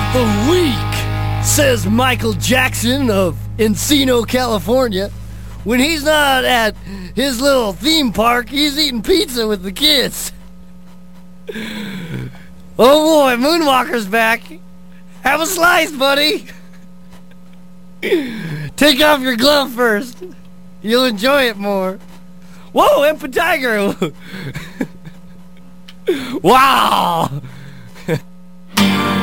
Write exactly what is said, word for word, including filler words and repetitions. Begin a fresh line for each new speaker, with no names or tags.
The week, says Michael Jackson of Encino, California. When he's not at his little theme park, he's eating pizza with the kids. Oh boy, Moonwalker's back. Have a slice, buddy. Take off your glove first. You'll enjoy it more. Whoa, Empa Tiger. Wow.